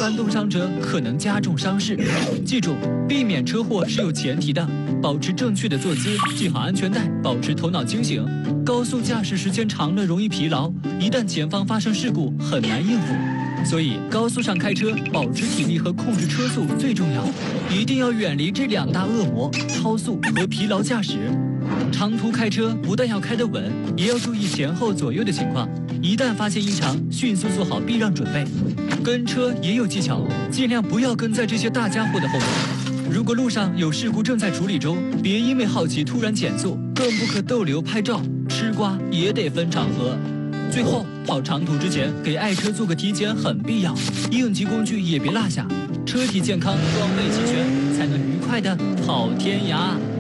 搬动伤者可能加重伤势。记住，避免车祸是有前提的，保持正确的坐姿，系好安全带，保持头脑清醒。高速驾驶时间长了容易疲劳，一旦前方发生事故很难应付。所以高速上开车，保持体力和控制车速最重要，一定要远离这2大恶魔：超速和疲劳驾驶。长途开车不但要开得稳，也要注意前后左右的情况。一旦发现异常，迅速做好避让准备。跟车也有技巧，尽量不要跟在这些大家伙的后面。如果路上有事故正在处理中，别因为好奇突然减速，更不可逗留拍照。吃瓜也得分场合。最后，跑长途之前给爱车做个体检很必要，应急工具也别落下，车体健康，装备齐全，才能愉快的跑天涯。